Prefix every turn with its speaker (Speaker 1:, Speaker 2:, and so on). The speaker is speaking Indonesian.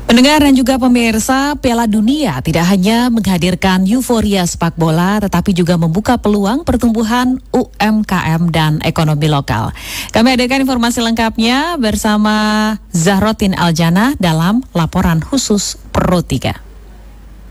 Speaker 1: Pendengar dan juga pemirsa, Piala Dunia tidak hanya menghadirkan euforia sepak bola, tetapi juga membuka peluang pertumbuhan UMKM dan ekonomi lokal. Kami hadirkan informasi lengkapnya bersama Zahrotin Aljana dalam laporan khusus Pro 3.